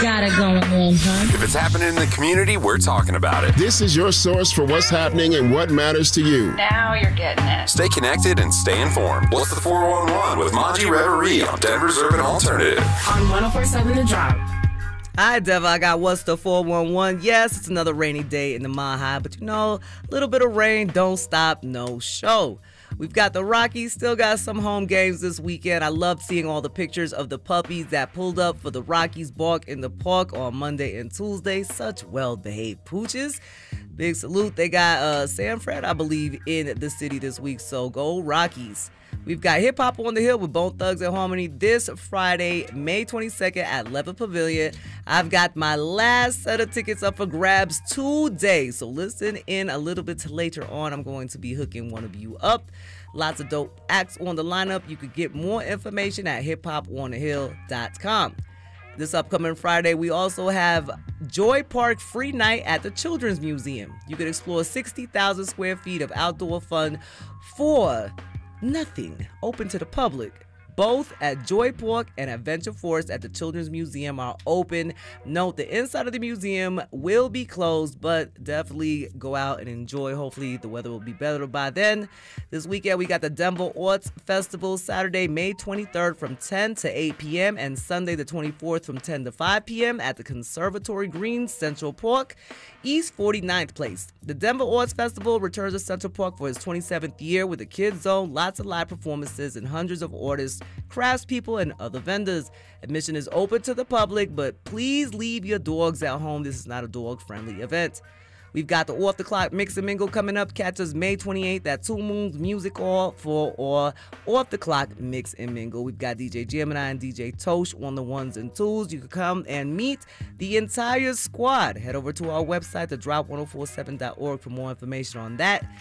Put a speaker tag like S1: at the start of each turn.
S1: got it going on, huh?
S2: If it's happening in the community, we're talking about it.
S3: This is your source for what's happening and what matters to you.
S4: Now you're getting it.
S2: Stay connected and stay informed. What's the 411 with Monty Reverie on Denver's Urban Alternative.
S5: On 104.7 The Drop.
S6: Hi, Deva. I got What's the 411. Yes, it's another rainy day in the Mile High, but you know, a little bit of rain, don't stop, no show. We've got the Rockies, still got some home games this weekend. I love seeing all the pictures of the puppies that pulled up for the Rockies walk in the park on Monday and Tuesday. Such well-behaved pooches. Big salute. They got Sanford, I believe, in the city this week, so go Rockies. We've got Hip Hop on the Hill with Bone Thugs and Harmony this Friday, May 22nd at Levitt Pavilion. I've got my last set of tickets up for grabs today, so listen in a little bit later on. I'm going to be hooking one of you up. Lots of dope acts on the lineup. You could get more information at hiphoponthehill.com. This upcoming Friday, we also have Joy Park Free Night at the Children's Museum. You can explore 60,000 square feet of outdoor fun for nothing, open to the public. Both at Joy Park and Adventure Forest at the Children's Museum are open. Note, the inside of the museum will be closed, but definitely go out and enjoy. Hopefully the weather will be better by then. This weekend we got the Denver Arts Festival, Saturday, May 23rd from 10 to 8 p.m. and Sunday the 24th from 10 to 5 p.m. at the Conservatory Greens, Central Park, East 49th Place. The Denver Arts Festival returns to Central Park for its 27th year with a kids zone, lots of live performances, and hundreds of artists, craftspeople, and other vendors. Admission is open to the public, but please leave your dogs at home. This is not a dog-friendly event. We've got the Off the Clock Mix and Mingle coming up. Catch us May 28th at Two Moons Music Hall for our Off the Clock Mix and Mingle. We've got DJ Gemini and DJ Tosh on the ones and twos. You can come and meet the entire squad. Head over to our website, thedrop1047.org, for more information on that.